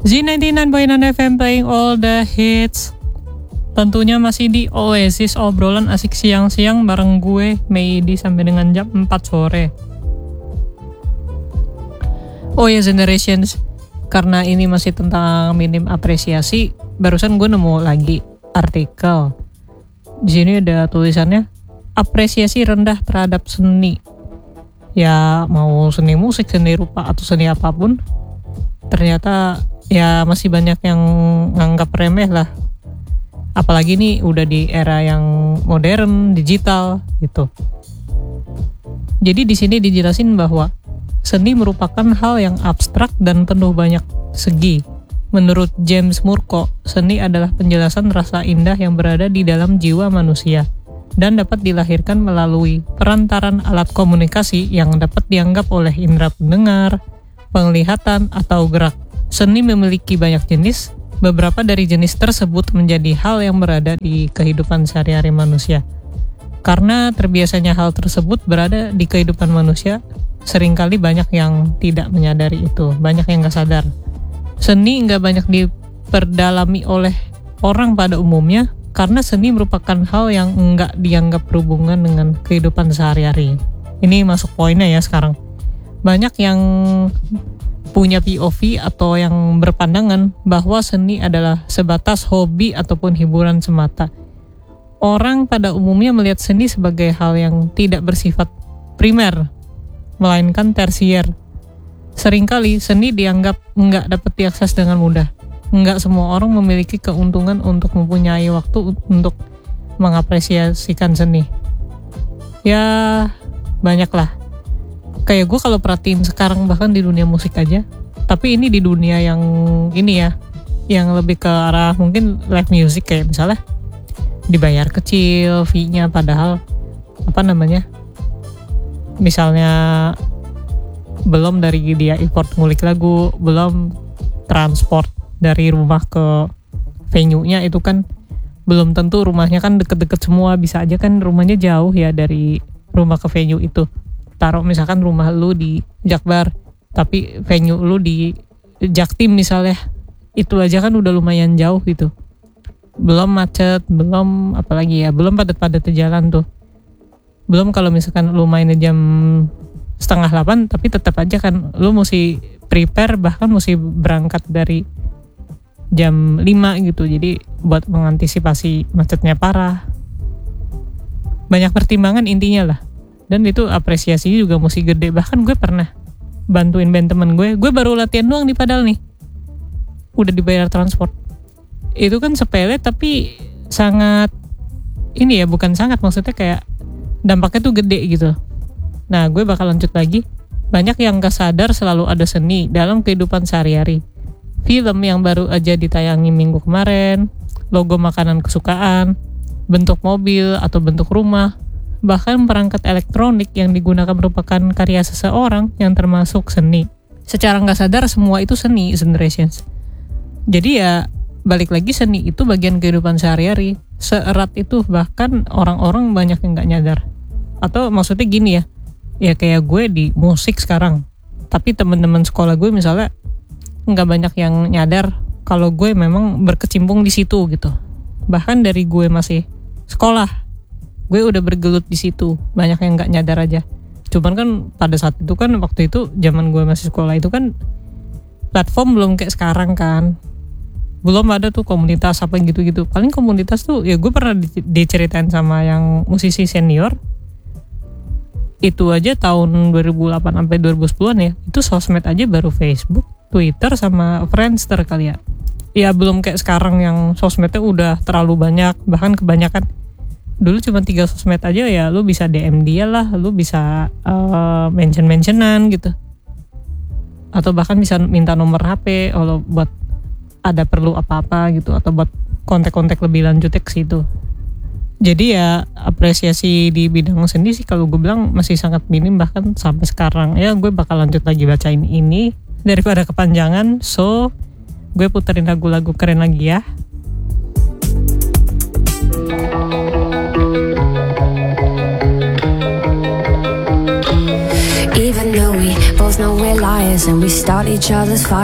Z99.9 FM playing all the hits. Tentunya masih di Oasis, obrolan asik siang-siang bareng gue Meidi sampai dengan jam 4 sore. Oh ya, Generations, karena ini masih tentang minim apresiasi, barusan gue nemu lagi artikel. Di sini ada tulisannya apresiasi rendah terhadap seni. Ya mau seni musik, seni rupa atau seni apapun, ternyata ya masih banyak yang nganggap remeh lah. Apalagi nih udah di era yang modern, digital gitu. Jadi di sini dijelasin bahwa seni merupakan hal yang abstrak dan penuh banyak segi. Menurut James Murko, seni adalah penjelasan rasa indah yang berada di dalam jiwa manusia dan dapat dilahirkan melalui perantaran alat komunikasi yang dapat dianggap oleh indera pendengar, penglihatan, atau gerak. Seni memiliki banyak jenis. Beberapa dari jenis tersebut menjadi hal yang berada di kehidupan sehari-hari manusia. Karena terbiasanya hal tersebut berada di kehidupan manusia, seringkali banyak yang tidak menyadari itu, banyak yang gak sadar. Seni gak banyak diperdalami oleh orang pada umumnya, karena seni merupakan hal yang enggak dianggap berhubungan dengan kehidupan sehari-hari. Ini masuk poinnya ya sekarang. Banyak yang punya POV atau yang berpandangan bahwa seni adalah sebatas hobi ataupun hiburan semata. Orang pada umumnya melihat seni sebagai hal yang tidak bersifat primer, melainkan tersier. Seringkali seni dianggap enggak dapat diakses dengan mudah. Enggak semua orang memiliki keuntungan untuk mempunyai waktu untuk mengapresiasikan seni. Ya, banyak lah. Kayak gue kalau perhatiin sekarang bahkan di dunia musik aja. Tapi ini di dunia yang ini ya, yang lebih ke arah mungkin live music, kayak misalnya dibayar kecil fee-nya, padahal misalnya belum dari dia import ngulik lagu, belum transport dari rumah ke venue-nya, itu kan belum tentu rumahnya kan deket-deket semua, bisa aja kan rumahnya jauh ya dari rumah ke venue itu. Taruh misalkan rumah lu di Jakbar, tapi venue lu di Jaktim misalnya, itu aja kan udah lumayan jauh gitu. Belum macet, belum apalagi ya, belum padat-padat jalan tuh. Belum kalau misalkan lu mainnya jam 7:30, tapi tetap aja kan lu mesti prepare, bahkan mesti berangkat dari jam 5 gitu. Jadi buat mengantisipasi macetnya parah. Banyak pertimbangan intinya lah. Dan itu apresiasi juga mesti gede. Bahkan gue pernah bantuin band temen gue baru latihan doang nih, padahal nih udah dibayar transport. Itu kan sepele tapi sangat ini ya, bukan sangat, maksudnya kayak dampaknya tuh gede gitu. Nah, gue bakal lanjut lagi. Banyak yang gak sadar selalu ada seni dalam kehidupan sehari-hari. Film yang baru aja ditayangi minggu kemarin, logo makanan kesukaan, bentuk mobil atau bentuk rumah, bahkan perangkat elektronik yang digunakan merupakan karya seseorang yang termasuk seni. Secara gak sadar semua itu seni, Generations. Jadi ya balik lagi, seni itu bagian kehidupan sehari-hari. Seerat itu bahkan orang-orang banyak yang gak nyadar. Atau maksudnya gini ya kayak gue di musik sekarang, tapi teman-teman sekolah gue misalnya gak banyak yang nyadar kalau gue memang berkecimpung di situ gitu. Bahkan dari gue masih sekolah, gue udah bergelut di situ. Banyak yang nggak nyadar aja. Cuman kan pada saat itu kan, waktu itu zaman gue masih sekolah itu kan platform belum kayak sekarang kan. Belum ada tuh komunitas apa gitu-gitu. Paling komunitas tuh ya gue pernah diceritain sama yang musisi senior. Itu aja tahun 2008 sampai 2010-an ya. Itu sosmed aja baru Facebook, Twitter sama Friendster kali ya. Ya belum kayak sekarang yang sosmednya udah terlalu banyak. Bahkan kebanyakan dulu cuma 3 sosmed aja ya, lu bisa DM dia lah, lu bisa mention-mentionan gitu, atau bahkan bisa minta nomor HP kalau buat ada perlu apa-apa gitu, atau buat kontak-kontak lebih lanjutnya ke situ. Jadi ya apresiasi di bidang seni sih kalau gue bilang masih sangat minim bahkan sampai sekarang. Ya gue bakal lanjut lagi bacain ini daripada kepanjangan, so gue puterin lagu-lagu keren lagi ya. Even though we both know we're liars and we start each other's fires.